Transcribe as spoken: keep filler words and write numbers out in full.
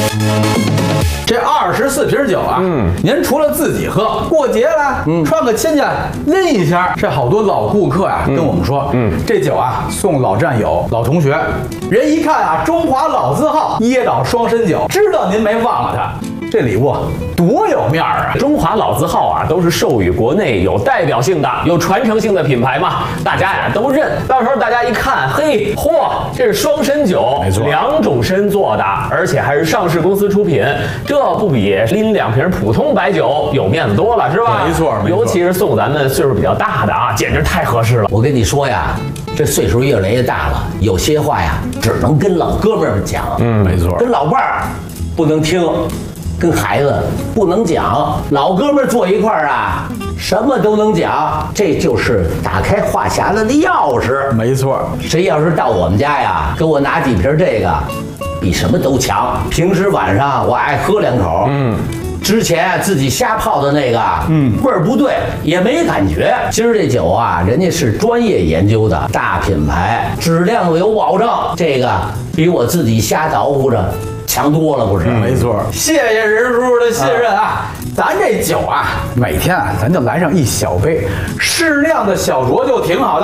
这二十四瓶酒啊，嗯，您除了自己喝，过节了，嗯，串个亲戚拎一箱。这好多老顾客啊，跟我们说，嗯，这酒啊送老战友、老同学。人一看啊，中华老字号椰岛双参酒，知道您没忘了他。这礼物多有面儿啊！ 中华老字号啊，都是授予国内有代表性的、有传承性的品牌嘛，大家呀都认。到时候大家一看，嘿，嚯，这是双参酒， 没错， 两种参做的，而且还是上市公司出品，这不比拎两瓶普通白酒有面子多了，是吧？ 没错，没错。 尤其是送咱们岁数比较大的啊，简直太合适了。 我跟你说呀，这岁数越来越大了，有些话呀，只能跟老哥们儿们讲。 嗯，没错。 跟老伴儿不能听。跟孩子不能讲，老哥们坐一块儿啊，什么都能讲，这就是打开话匣子的钥匙。 没错， 谁要是到我们家呀，给我拿几瓶这个，比什么都强。平时晚上我爱喝两口，嗯，之前自己瞎泡的那个，嗯，味儿不对，也没感觉。今儿这酒啊，人家是专业研究的，大品牌，质量有保障，这个比我自己瞎捣鼓着强多了，不是？ 没错，谢谢任叔的信任啊！咱这酒啊，每天啊，咱就来上一小杯，适量的小酌就挺好的。